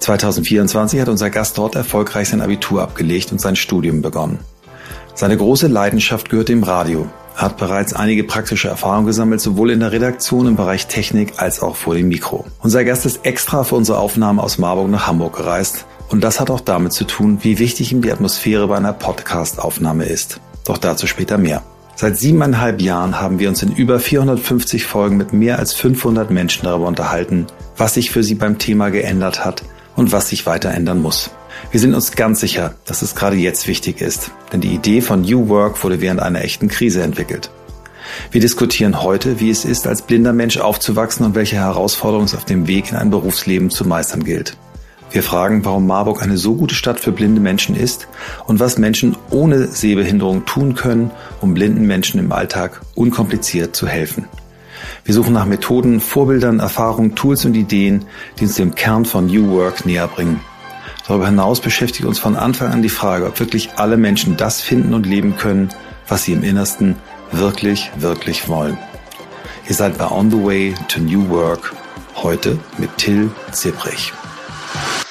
2024 hat unser Gast dort erfolgreich sein Abitur abgelegt und sein Studium begonnen. Seine große Leidenschaft gehört dem Radio. Er hat bereits einige praktische Erfahrungen gesammelt, sowohl in der Redaktion im Bereich Technik als auch vor dem Mikro. Unser Gast ist extra für unsere Aufnahme aus Marburg nach Hamburg gereist. Und das hat auch damit zu tun, wie wichtig ihm die Atmosphäre bei einer Podcast-Aufnahme ist. Doch dazu später mehr. Seit 7,5 Jahren haben wir uns in über 450 Folgen mit mehr als 500 Menschen darüber unterhalten, was sich für sie beim Thema geändert hat und was sich weiter ändern muss. Wir sind uns ganz sicher, dass es gerade jetzt wichtig ist, denn die Idee von New Work wurde während einer echten Krise entwickelt. Wir diskutieren heute, wie es ist, als blinder Mensch aufzuwachsen und welche Herausforderungen es auf dem Weg in ein Berufsleben zu meistern gilt. Wir fragen, warum Marburg eine so gute Stadt für blinde Menschen ist und was Menschen ohne Sehbehinderung tun können, um blinden Menschen im Alltag unkompliziert zu helfen. Wir suchen nach Methoden, Vorbildern, Erfahrungen, Tools und Ideen, die uns dem Kern von New Work näher bringen. Darüber hinaus beschäftigt uns von Anfang an die Frage, ob wirklich alle Menschen das finden und leben können, was sie im Innersten wirklich, wirklich wollen. Ihr seid bei On the Way to New Work, heute mit Till Zipprich.